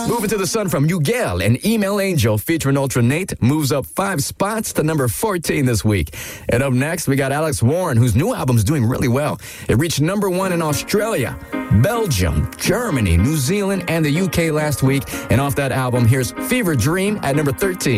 Moving to the Sun from Miguel and Email Angel featuring Ultra Nate moves up 5 spots to number 14 this week. And up next, we got Alex Warren, whose new album's doing really well. It reached number 1 in Australia, Belgium, Germany, New Zealand, and the UK last week. And off that album, here's Fever Dream at number 13.